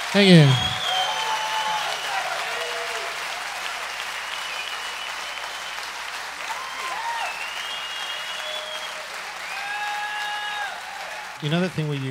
Thank you. You know the thing we use